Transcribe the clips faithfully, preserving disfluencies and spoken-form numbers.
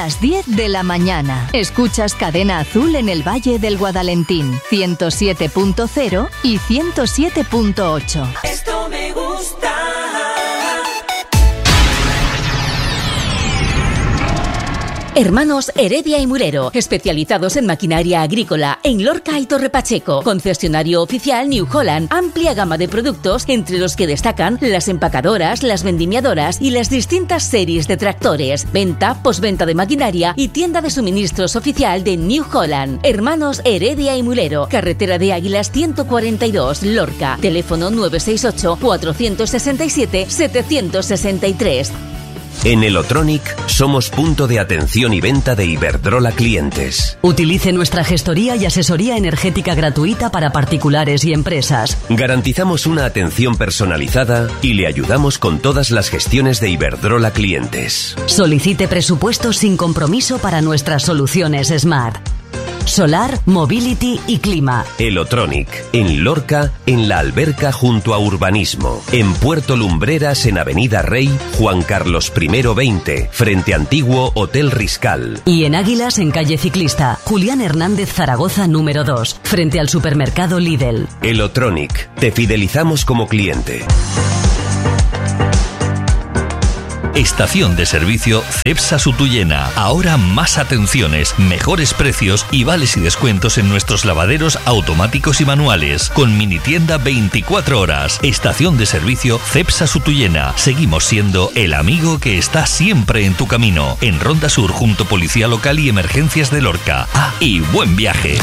las diez de la mañana. Escuchas Cadena Azul en el Valle del Guadalentín, ciento siete punto cero y ciento siete punto ocho. Esto me gusta. Hermanos Heredia y Murero, especializados en maquinaria agrícola en Lorca y Torre Pacheco. Concesionario oficial New Holland. Amplia gama de productos, entre los que destacan las empacadoras, las vendimiadoras y las distintas series de tractores. Venta, posventa de maquinaria y tienda de suministros oficial de New Holland. Hermanos Heredia y Murero, carretera de Águilas ciento cuarenta y dos, Lorca. Teléfono nueve seis ocho, cuatro seis siete, siete seis tres. En Elotronic somos punto de atención y venta de Iberdrola clientes. Utilice nuestra gestoría y asesoría energética gratuita para particulares y empresas. Garantizamos una atención personalizada y le ayudamos con todas las gestiones de Iberdrola clientes. Solicite presupuestos sin compromiso para nuestras soluciones Smart. Solar, Mobility y Clima. Elotronic, en Lorca, en La Alberca junto a Urbanismo. En Puerto Lumbreras, en Avenida Rey, Juan Carlos primero veinte, frente Antiguo Hotel Riscal. Y en Águilas, en calle Ciclista, Julián Hernández Zaragoza número dos, frente al supermercado Lidl. Elotronic, te fidelizamos como cliente. Estación de servicio Cepsa Sutuyena. Ahora más atenciones, mejores precios y vales y descuentos en nuestros lavaderos automáticos y manuales. Con mini tienda veinticuatro horas. Estación de servicio Cepsa Sutuyena. Seguimos siendo el amigo que está siempre en tu camino. En Ronda Sur, junto Policía Local y Emergencias de Lorca. Ah, y buen viaje.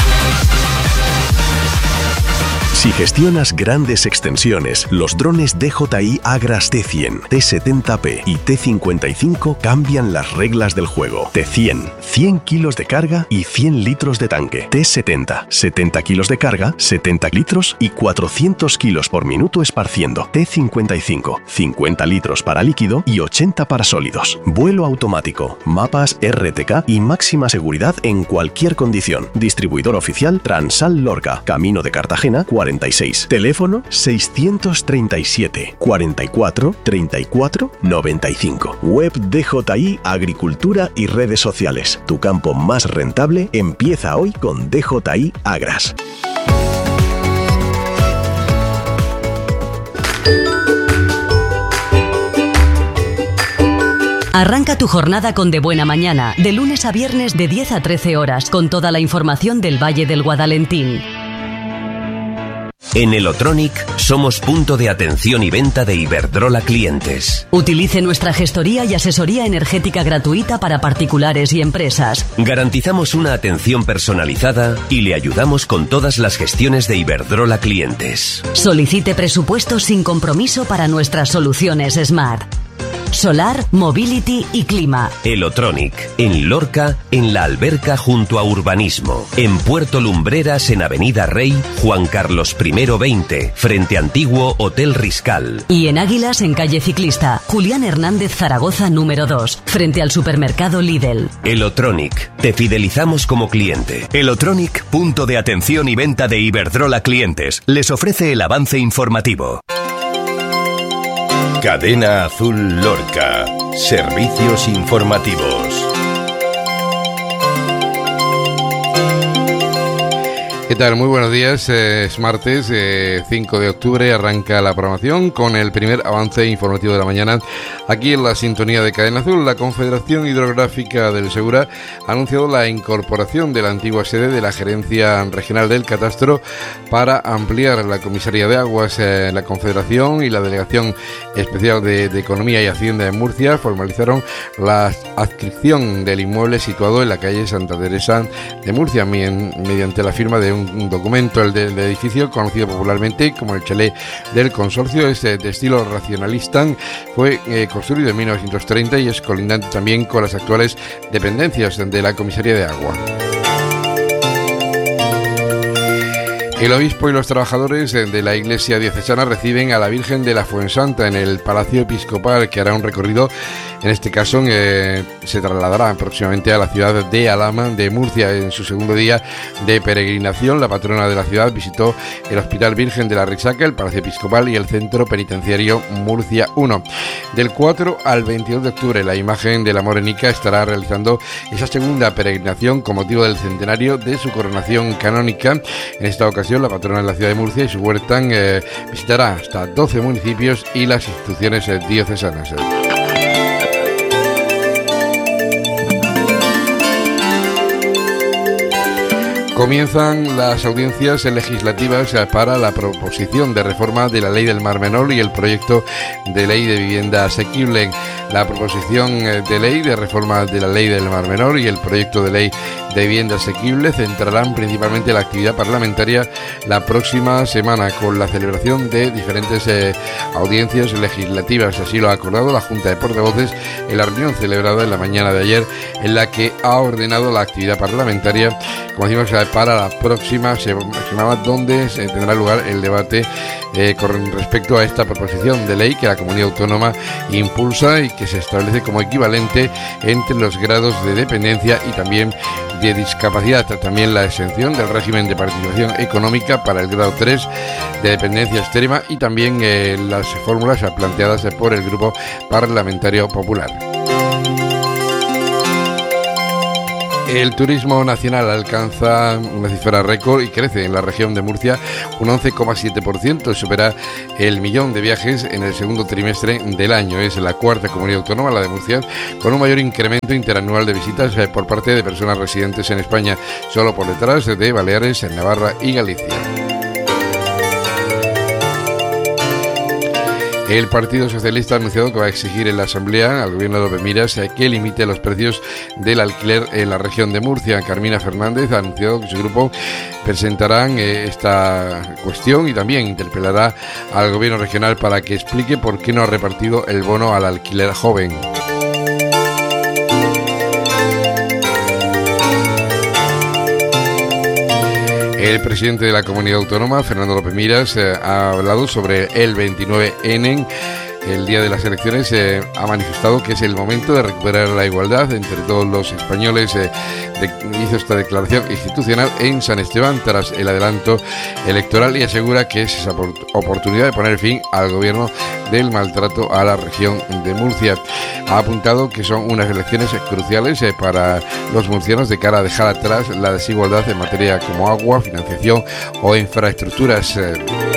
Si gestionas grandes extensiones, los drones D J I Agras T cien, T setenta P y T cincuenta y cinco cambian las reglas del juego. T cien, cien kilos de carga y cien litros de tanque. T setenta, setenta kilos de carga, setenta litros y cuatrocientos kilos por minuto esparciendo. T cincuenta y cinco, cincuenta litros para líquido y ochenta para sólidos. Vuelo automático, mapas R T K y máxima seguridad en cualquier condición. Distribuidor oficial Transal Lorca, Camino de Cartagena cuarenta y seis. Teléfono seiscientos treinta y siete, cuarenta y cuatro, treinta y cuatro, noventa y cinco. Web D J I Agricultura y redes sociales. Tu campo más rentable empieza hoy con D J I Agras. Arranca tu jornada con De Buena Mañana, de lunes a viernes de diez a trece horas, con toda la información del Valle del Guadalentín. En Elotronic somos punto de atención y venta de Iberdrola clientes. Utilice nuestra gestoría y asesoría energética gratuita para particulares y empresas. Garantizamos una atención personalizada y le ayudamos con todas las gestiones de Iberdrola clientes. Solicite presupuestos sin compromiso para nuestras soluciones Smart. Solar, Mobility y Clima. Elotronic, en Lorca, en La Alberca junto a Urbanismo. En Puerto Lumbreras, en Avenida Rey, Juan Carlos primero veinte, frente Antiguo Hotel Riscal. Y en Águilas, en calle Ciclista, Julián Hernández Zaragoza número dos, frente al supermercado Lidl. Elotronic, te fidelizamos como cliente. Elotronic, punto de atención y venta de Iberdrola clientes, les ofrece el avance informativo. Cadena Azul Lorca. Servicios informativos. ¿Qué tal? Muy buenos días. Eh, es martes, eh, cinco de octubre, arranca la programación con el primer avance informativo de la mañana. Aquí en la sintonía de Cadena Azul, la Confederación Hidrográfica del Segura ha anunciado la incorporación de la antigua sede de la Gerencia Regional del Catastro para ampliar la Comisaría de Aguas. Eh, la Confederación y la Delegación Especial de, de Economía y Hacienda de Murcia formalizaron la adscripción del inmueble situado en la calle Santa Teresa de Murcia mediante la firma de un un documento, el del edificio conocido popularmente como el chalet del consorcio. Este de estilo racionalista fue eh, construido en mil novecientos treinta y es colindante también con las actuales dependencias de la Comisaría de Agua. El obispo y los trabajadores de la Iglesia diocesana reciben a la Virgen de la Fuensanta en el Palacio Episcopal, que hará un recorrido, en este caso eh, se trasladará próximamente a la ciudad de Alhama de Murcia. En su segundo día de peregrinación, la patrona de la ciudad visitó el Hospital Virgen de la Risaca, el Palacio Episcopal y el Centro Penitenciario Murcia uno. Del cuatro al veintidós de octubre, la imagen de la Morenica estará realizando esa segunda peregrinación con motivo del centenario de su coronación canónica. En esta ocasión, la patrona de la ciudad de Murcia y su huertan eh, visitará hasta doce municipios y las instituciones eh, diocesanas. Comienzan las audiencias legislativas para la proposición de reforma de la Ley del Mar Menor y el proyecto de ley de vivienda asequible. La proposición de ley de reforma de la Ley del Mar Menor y el proyecto de ley de vivienda asequible centrarán principalmente la actividad parlamentaria la próxima semana con la celebración de diferentes eh, audiencias legislativas. Así lo ha acordado la Junta de Portavoces en la reunión celebrada en la mañana de ayer, en la que ha ordenado la actividad parlamentaria, como decimos, para la próxima semana, donde se tendrá lugar el debate eh, con respecto a esta proposición de ley que la comunidad autónoma impulsa y que se establece como equivalente entre los grados de dependencia y también de discapacidad. También la exención del régimen de participación económica para el grado tres de dependencia extrema y también eh, las fórmulas planteadas por el Grupo Parlamentario Popular. El turismo nacional alcanza una cifra récord y crece en la región de Murcia un once coma siete por ciento, supera el millón de viajes en el segundo trimestre del año. Es la cuarta comunidad autónoma, la de Murcia, con un mayor incremento interanual de visitas por parte de personas residentes en España, solo por detrás de Baleares, Navarra y Galicia. El Partido Socialista ha anunciado que va a exigir en la Asamblea al Gobierno de López Miras que limite los precios del alquiler en la región de Murcia. Carmina Fernández ha anunciado que su grupo presentarán eh, esta cuestión y también interpelará al Gobierno regional para que explique por qué no ha repartido el bono al alquiler joven. El presidente de la comunidad autónoma, Fernando López Miras, eh, ha hablado sobre el veintinueve ene, el día de las elecciones. Eh, ha manifestado que es el momento de recuperar la igualdad entre todos los españoles. Eh, de, hizo esta declaración institucional en San Esteban tras el adelanto electoral y asegura que es esa oportunidad de poner fin al gobierno del maltrato a la región de Murcia. Ha apuntado que son unas elecciones cruciales eh, para los murcianos de cara a dejar atrás la desigualdad en materia como agua, financiación o infraestructuras. Eh.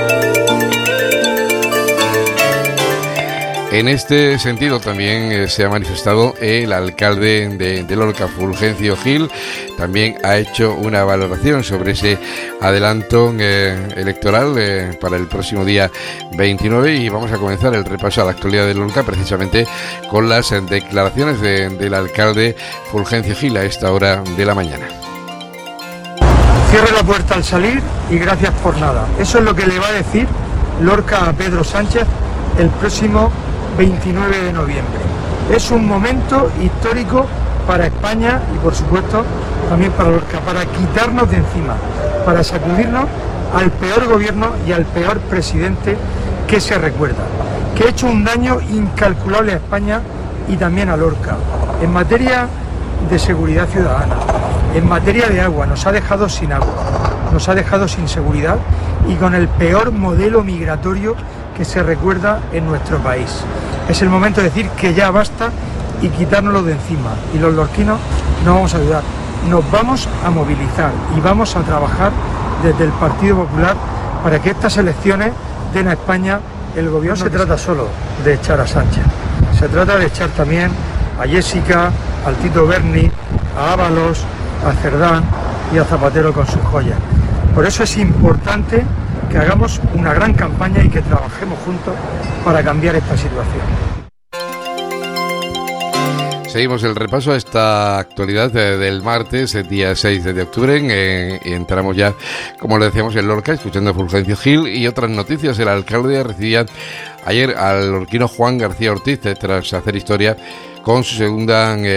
En este sentido también eh, se ha manifestado el alcalde de, de Lorca, Fulgencio Gil. También ha hecho una valoración sobre ese adelanto eh, electoral eh, para el próximo día veintinueve y vamos a comenzar el repaso a la actualidad de Lorca precisamente con las eh, declaraciones de, del alcalde Fulgencio Gil a esta hora de la mañana. Cierre la puerta al salir y gracias por nada. Eso es lo que le va a decir Lorca a Pedro Sánchez el próximo veintinueve de noviembre. Es un momento histórico para España y por supuesto también para Lorca, para quitarnos de encima, para sacudirnos al peor gobierno y al peor presidente que se recuerda, que ha hecho un daño incalculable a España y también a Lorca, en materia de seguridad ciudadana, en materia de agua, nos ha dejado sin agua, nos ha dejado sin seguridad y con el peor modelo migratorio que se recuerda en nuestro país. Es el momento de decir que ya basta y quitárnoslo de encima. Y los lorquinos nos vamos a ayudar. Nos vamos a movilizar y vamos a trabajar desde el Partido Popular para que estas elecciones den a España el gobierno. No se trata solo de echar a Sánchez, se trata de echar también a Jessica, al Tito Berni, a Ábalos, a Cerdán y a Zapatero con sus joyas. Por eso es importante que hagamos una gran campaña y que trabajemos juntos para cambiar esta situación. Seguimos el repaso a esta actualidad del martes, el día seis de octubre, eh, y entramos ya, como le decíamos, en Lorca, escuchando a Fulgencio Gil y otras noticias. El alcalde recibía ayer al lorquino Juan García Ortiz, tras hacer historia con su segunda eh,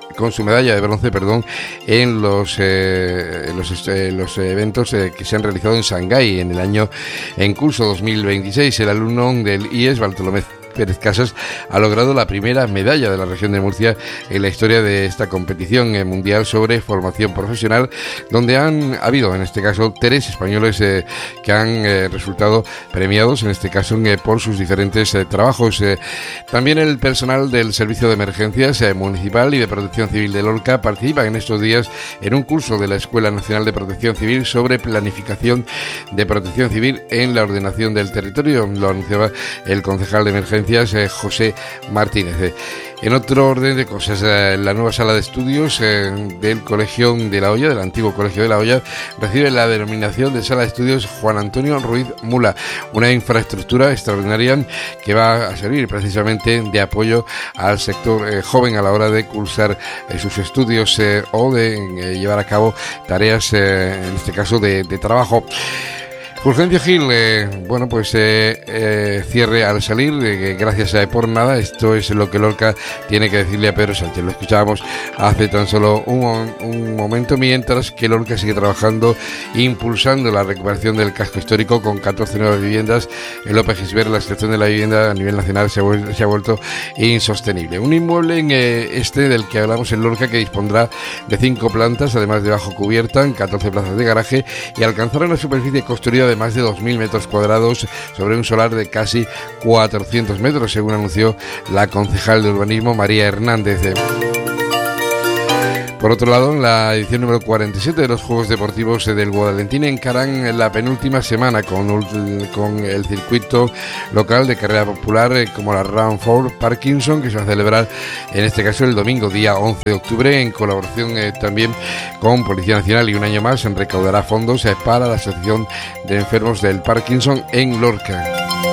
con su medalla de bronce, perdón, en los, eh, los, eh, los eventos eh, que se han realizado en Shanghái en el año en curso dos mil veintiséis. El alumno del I E S, Bartolomé Pérez Casas, ha logrado la primera medalla de la región de Murcia en la historia de esta competición mundial sobre formación profesional, donde han habido, en este caso, tres españoles eh, que han eh, resultado premiados, en este caso, eh, por sus diferentes eh, trabajos. Eh, también el personal del Servicio de Emergencias eh, Municipal y de Protección Civil de Lorca participa en estos días en un curso de la Escuela Nacional de Protección Civil sobre planificación de protección civil en la ordenación del territorio. Lo anunciaba el concejal de Emergencias, Eh, José Martínez. En otro orden de cosas, eh, la nueva sala de estudios eh, del Colegio de la Hoya, del antiguo Colegio de la Hoya, recibe la denominación de Sala de Estudios Juan Antonio Ruiz Mula, una infraestructura extraordinaria que va a servir precisamente de apoyo al sector eh, joven a la hora de cursar eh, sus estudios eh, o de eh, llevar a cabo tareas, eh, en este caso, de, de trabajo. Fulgencio Gil, eh, bueno, pues eh, eh, cierre al salir, eh, gracias a por nada. Esto es lo que Lorca tiene que decirle a Pedro Sánchez. Lo escuchábamos hace tan solo un, un momento, mientras que Lorca sigue trabajando, impulsando la recuperación del casco histórico con catorce nuevas viviendas. En López Gisbert, la situación de la vivienda a nivel nacional se ha, vuel- se ha vuelto insostenible. Un inmueble en eh, este del que hablamos en Lorca, que dispondrá de cinco plantas, además de bajo cubierta, catorce plazas de garaje, y alcanzará una superficie construida de más de dos mil metros cuadrados sobre un solar de casi cuatrocientos metros, según anunció la concejal de urbanismo María Hernández. Por otro lado, en la edición número cuarenta y siete de los Juegos Deportivos del Guadalentín encaran la penúltima semana con, con el circuito local de carrera popular eh, como la Run for Parkinson, que se va a celebrar en este caso el domingo día once de octubre, en colaboración eh, también con Policía Nacional, y un año más recaudará fondos eh, para la Asociación de Enfermos del Parkinson en Lorca.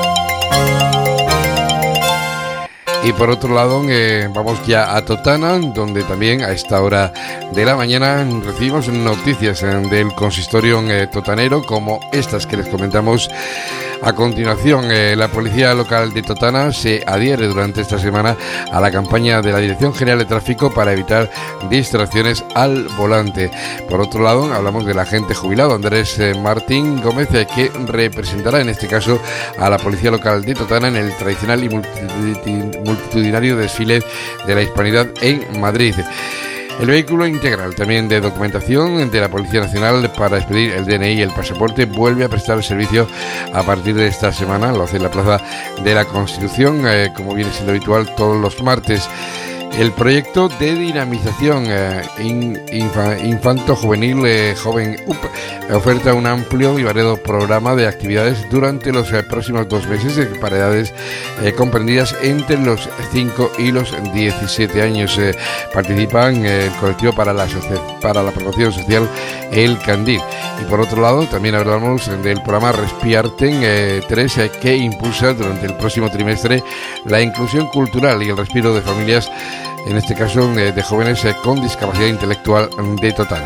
Y por otro lado, eh, vamos ya a Totana, donde también a esta hora de la mañana recibimos noticias eh, del consistorio eh, totanero, como estas que les comentamos a continuación. Eh, la Policía Local de Totana se adhiere durante esta semana a la campaña de la Dirección General de Tráfico para evitar distracciones al volante. Por otro lado, hablamos del agente jubilado Andrés eh, Martín Gómez, eh, que representará en este caso a la Policía Local de Totana en el tradicional y multitudinario desfile de la Hispanidad en Madrid. El vehículo integral, también de documentación de la Policía Nacional para expedir el D N I y el pasaporte, vuelve a prestar servicio a partir de esta semana. Lo hace en la Plaza de la Constitución, eh, como viene siendo habitual todos los martes. El proyecto de dinamización eh, in, infa, infanto-juvenil eh, Joven U P oferta un amplio y variado programa de actividades durante los eh, próximos dos meses eh, para edades eh, comprendidas entre los cinco y los diecisiete años. Eh, participan eh, el colectivo para la, para la promoción social El Candil. Y por otro lado, también hablamos del programa Respiarten eh, tres, eh, que impulsa durante el próximo trimestre la inclusión cultural y el respiro de familias, en este caso de, de jóvenes eh, con discapacidad intelectual de Totana.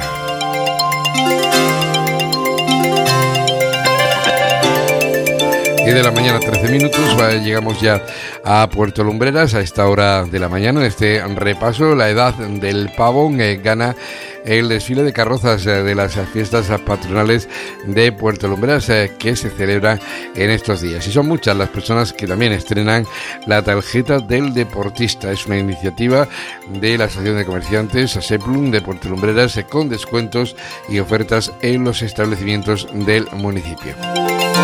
Y de la mañana, trece minutos, va, llegamos ya a Puerto Lumbreras a esta hora de la mañana. En este repaso, la edad del pavo eh, gana el desfile de carrozas eh, de las fiestas patronales de Puerto Lumbreras, eh, que se celebra en estos días. Y son muchas las personas que también estrenan la tarjeta del deportista. Es una iniciativa de la Asociación de Comerciantes ASEPLUM de Puerto Lumbreras, eh, con descuentos y ofertas en los establecimientos del municipio.